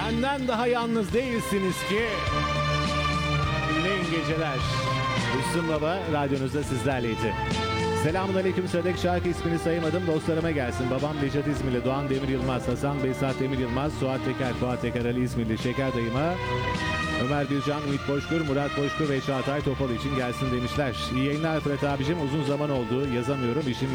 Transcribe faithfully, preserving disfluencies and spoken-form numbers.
Benden daha yalnız değilsiniz ki. Dinleyin geceler. Müslüm Baba radyonuzda sizlerleydi. Selamun aleyküm. Sıradaki şarkı ismini sayamadım. Dostlarıma gelsin. Babam Necat İzmirli, Doğan Demir Yılmaz, Hasan Behzat Demir Yılmaz, Suat Teker, Fuat Teker, Ali İzmirli, Şeker Dayıma, Ömer Bircan, Ümit Boşkur, Murat Boşkur ve Çağatay Topal için gelsin demişler. İyi yayınlar Fırat abicim. Uzun zaman oldu. Yazamıyorum. İşim